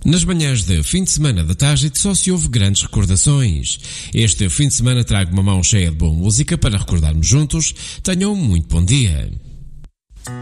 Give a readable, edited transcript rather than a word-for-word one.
Nas manhãs de fim de semana da Tágite só se ouve grandes recordações. Este fim de semana trago uma mão cheia de boa música para recordarmos juntos. Tenham um muito bom dia.